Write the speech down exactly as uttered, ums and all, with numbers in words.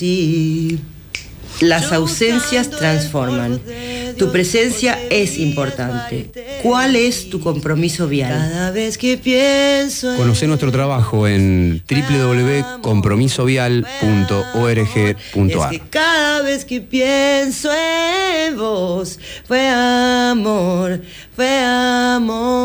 Sí. Las ausencias transforman. Tu presencia es importante. ¿Cuál es tu compromiso vial? Cada vez que pienso en... Conocé nuestro trabajo en doble u doble u doble u punto compromiso vial punto org punto a r. Es que cada vez que pienso en vos, fue amor, fue amor.